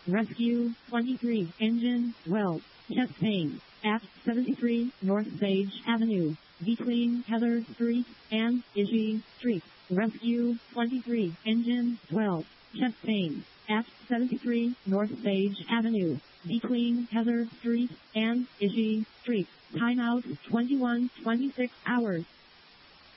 Rescue 23, engine, well, chest pain, at 73 North Sage Avenue, between Heather Street and Ishii Street. Rescue 23, engine, 12, chest pain, at 73 North Sage Avenue, between Heather Street and Ishii Street. Timeout 21:26 hours.